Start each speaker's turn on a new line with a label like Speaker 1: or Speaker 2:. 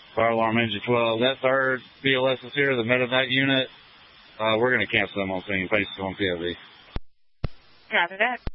Speaker 1: Fire alarm engine 12. That third BLS is here, the medevac unit. We're going to cancel them on scene, face on POV.
Speaker 2: Copy that.